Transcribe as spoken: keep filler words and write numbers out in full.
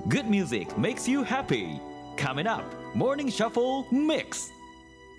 Good music makes you happy. Coming up, Morning Shuffle Mix.